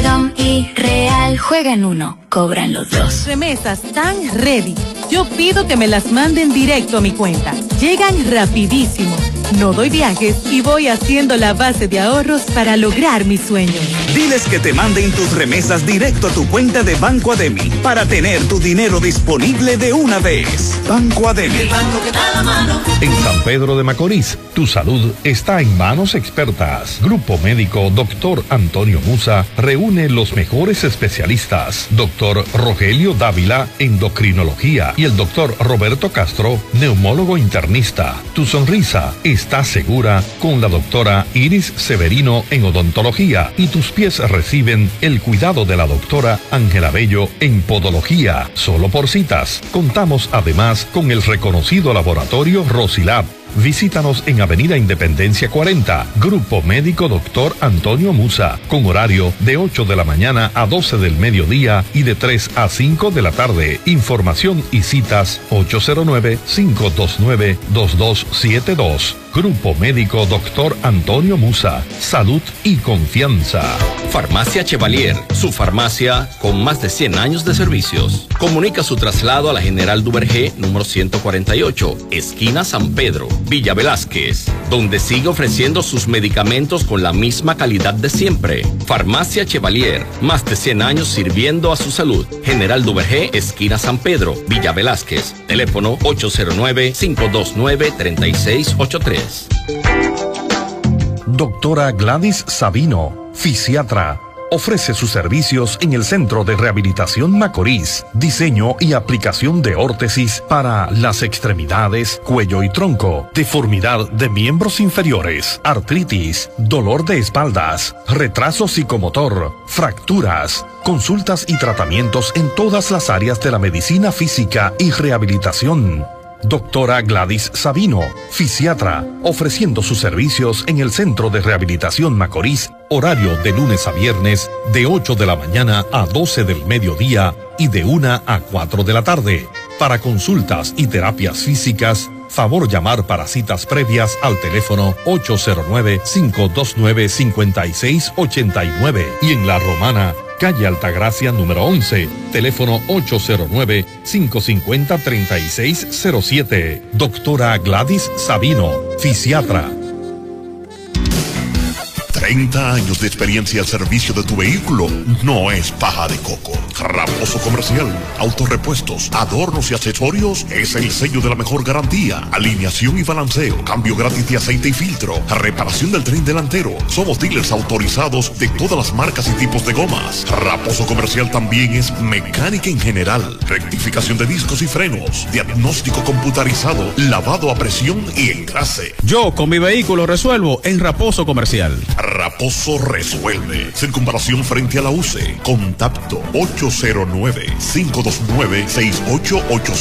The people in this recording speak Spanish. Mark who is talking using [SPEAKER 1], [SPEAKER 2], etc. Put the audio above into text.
[SPEAKER 1] Edom y Real juegan uno, cobran los dos.
[SPEAKER 2] Remesas tan ready. Yo pido que me las manden directo a mi cuenta. Llegan rapidísimo. No doy viajes y voy haciendo la base de ahorros para lograr mis sueños.
[SPEAKER 3] Diles que te manden tus remesas directo a tu cuenta de Banco Ademi para tener tu dinero disponible de una vez. Banco Ademi.
[SPEAKER 4] El banco que da la mano.
[SPEAKER 5] En San Pedro de Macorís, tu salud está en manos expertas. Grupo Médico Dr. Antonio Musa reúne los mejores especialistas. Dr. Rogelio Dávila, endocrinología, y el Dr. Roberto Castro, neumólogo internista. Tu sonrisa está segura con la doctora Iris Severino en odontología y tus pies reciben el cuidado de la doctora Ángela Bello en podología. Solo por citas. Contamos además con el reconocido laboratorio Rosilab. Visítanos en Avenida Independencia 40, Grupo Médico Dr. Antonio Musa, con horario de 8 de la mañana a 12 del mediodía y de 3 a 5 de la tarde. Información y citas 809-529-2272. Grupo Médico Dr. Antonio Musa, salud y confianza.
[SPEAKER 6] Farmacia Chevalier, su farmacia con más de 100 años de servicios. Comunica su traslado a la General Duvergé, número 148, esquina San Pedro, Villa Velázquez, donde sigue ofreciendo sus medicamentos con la misma calidad de siempre. Farmacia Chevalier, más de 100 años sirviendo a su salud. General Duvergé, esquina San Pedro, Villa Velázquez. Teléfono 809-529-3683.
[SPEAKER 5] Doctora Gladys Sabino, fisiatra, ofrece sus servicios en el Centro de Rehabilitación Macorís, diseño y aplicación de órtesis para las extremidades, cuello y tronco, deformidad de miembros inferiores, artritis, dolor de espaldas, retraso psicomotor, fracturas, consultas y tratamientos en todas las áreas de la medicina física y rehabilitación. Doctora Gladys Sabino, fisiatra, ofreciendo sus servicios en el Centro de Rehabilitación Macorís, horario de lunes a viernes, de 8 de la mañana a 12 del mediodía y de 1 a 4 de la tarde. Para consultas y terapias físicas, favor llamar para citas previas al teléfono 809-529-5689 y en La Romana, calle Altagracia número 11, teléfono 809-550-3607. Doctora Gladys Sabino, fisiatra.
[SPEAKER 7] 30 años de experiencia al servicio de tu vehículo no es paja de coco. Raposo Comercial, autorepuestos, adornos y accesorios es el sello de la mejor garantía. Alineación y balanceo, cambio gratis de aceite y filtro, reparación del tren delantero. Somos dealers autorizados de todas las marcas y tipos de gomas. Raposo Comercial también es mecánica en general, rectificación de discos y frenos, diagnóstico computarizado, lavado a presión y engrase.
[SPEAKER 8] Yo con mi vehículo resuelvo en Raposo Comercial.
[SPEAKER 7] Raposo resuelve. Circunvalación frente a la UCE. Contacto 809-529-6885.